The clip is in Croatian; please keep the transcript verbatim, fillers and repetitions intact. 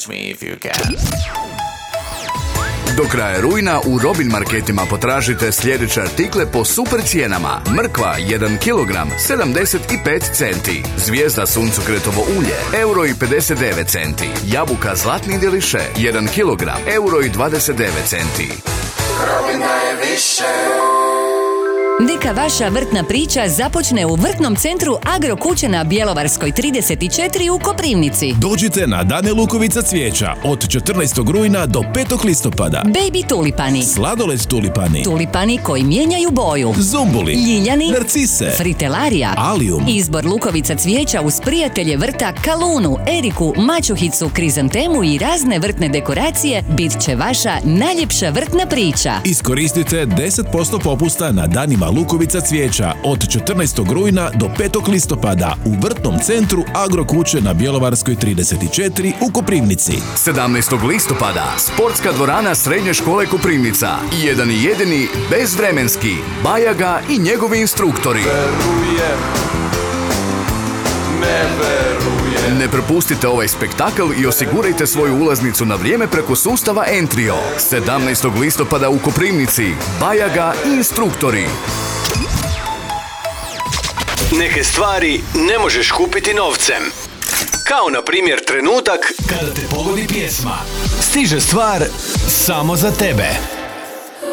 Catch me if you can. Do kraja rujna u Robin marketima potražite sljedeće artikle po super cijenama. Mrkva jedan kilogram sedamdeset pet centi. Zvijezda suncokretovo ulje euro i pedeset devet centi. Jabuka zlatni djeliše jedan kilogram euro i dvadeset devet centi. Robin daje više. Neka vaša vrtna priča započne u vrtnom centru Agrokuće na Bjelovarskoj trideset četiri u Koprivnici. Dođite na Dane Lukovica cvijeća od četrnaestog rujna do petog listopada. Baby tulipani, Sladoled tulipani, tulipani koji mijenjaju boju, zumbuli, ljiljani, narcise, fritelarija, alijum. Izbor Lukovica cvijeća uz prijatelje vrta Kalunu, Eriku, Mačuhicu, Krizantemu i razne vrtne dekoracije bit će vaša najljepša vrtna priča. Iskoristite deset posto popusta na danima Lukovica cvijeća od četrnaestog rujna do petog listopada u vrtnom centru Agrokuće na Bjelovarskoj trideset četiri u Koprivnici. sedamnaestog listopada sportska dvorana Srednje škole Koprivnica. Jedan i jedini bezvremenski Bajaga i njegovi instruktori. Verujem, ne verujem. Ne propustite ovaj spektakl i osigurajte svoju ulaznicu na vrijeme preko sustava Entrio. sedamnaestog listopada u Koprivnici. Bajaga i instruktori. Neke stvari ne možeš kupiti novcem. Kao na primjer trenutak kada te pogodi pjesma. Stiže stvar samo za tebe.